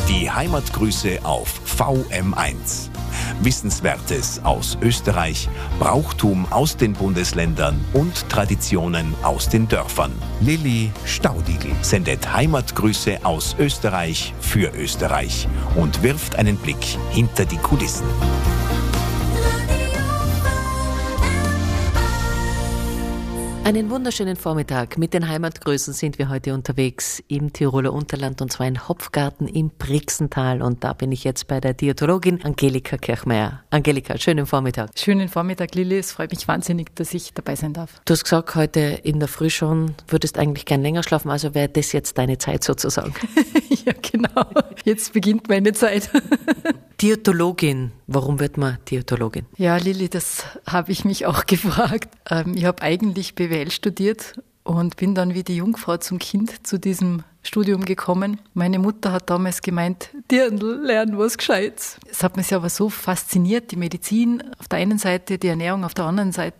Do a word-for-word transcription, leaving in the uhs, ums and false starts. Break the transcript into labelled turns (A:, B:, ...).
A: Die Heimatgrüße auf V M eins. Wissenswertes aus Österreich, Brauchtum aus den Bundesländern und Traditionen aus den Dörfern. Lilly Staudigl sendet Heimatgrüße aus Österreich für Österreich und wirft einen Blick hinter die Kulissen.
B: Einen wunderschönen Vormittag. Mit den Heimatgrüßen sind wir heute unterwegs im Tiroler Unterland und zwar in Hopfgarten im Brixental. Und da bin ich jetzt bei der Diätologin Angelika Kirchmeier. Angelika, schönen Vormittag.
C: Schönen Vormittag, Lilly. Es freut mich wahnsinnig, dass ich dabei sein darf.
B: Du hast gesagt, heute in der Früh schon, würdest eigentlich gern länger schlafen, also wäre das jetzt deine Zeit sozusagen.
C: Ja, genau. Jetzt beginnt meine Zeit.
B: Diätologin. Warum wird man Diätologin?
C: Ja, Lilly, das habe ich mich auch gefragt. Ich habe eigentlich B W L studiert und bin dann wie die Jungfrau zum Kind zu diesem Studium gekommen. Meine Mutter hat damals gemeint, Dirndl, lernen was Gescheites. Es hat mich aber so fasziniert, die Medizin auf der einen Seite, die Ernährung auf der anderen Seite.